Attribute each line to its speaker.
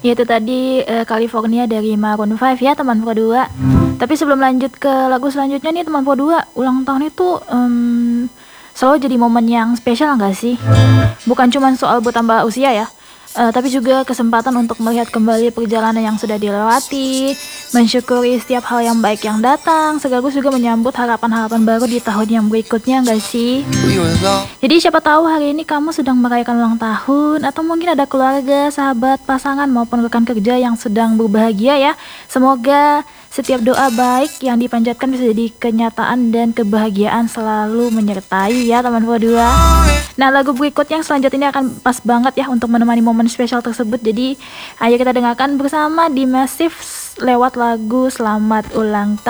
Speaker 1: Yaitu tadi California dari Maroon 5 ya teman Pro 2. Tapi sebelum lanjut ke lagu selanjutnya nih teman Pro 2, ulang tahun itu selalu jadi momen yang spesial nggak sih? Bukan cuma soal bertambah usia ya, tapi juga kesempatan untuk melihat kembali perjalanan yang sudah dilewati, mensyukuri setiap hal yang baik yang datang, sekaligus juga menyambut harapan-harapan baru di tahun yang berikutnya nggak sih? Jadi siapa tahu hari ini kamu sedang merayakan ulang tahun, atau mungkin ada keluarga, sahabat, pasangan maupun rekan kerja yang sedang berbahagia ya. Semoga setiap doa baik yang dipanjatkan bisa jadi kenyataan dan kebahagiaan selalu menyertai ya teman Pro 2. Nah, lagu berikutnya yang selanjutnya ini akan pas banget ya untuk menemani momen spesial tersebut. Jadi ayo kita dengarkan bersama di Massive lewat lagu Selamat Ulang Tahun.